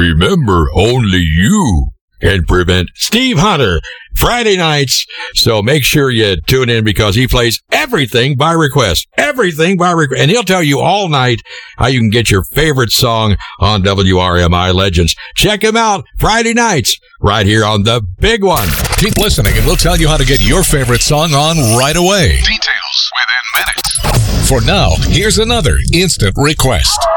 remember, only you can prevent Steve Hunter Friday nights. So make sure you tune in because he plays everything by request. Everything by request. And he'll tell you all night how you can get your favorite song on WRMI Legends. Check him out Friday nights right here on the big one. Keep listening and we'll tell you how to get your favorite song on right away. Details within minutes. For now, here's another instant request.